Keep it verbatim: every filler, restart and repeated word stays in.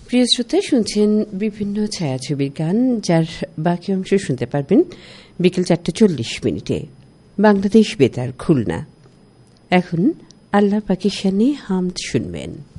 প্রিয় শ্রোতা, শুনছেন বিভিন্ন ছায়াছবির গান, যার বাকি অংশ শুনতে পারবেন বিকেল চারটে চল্লিশ মিনিটে বাংলাদেশ বেতার খুলনা। এখন আল্লাহ পাকের শানে হামদ শুনবেন।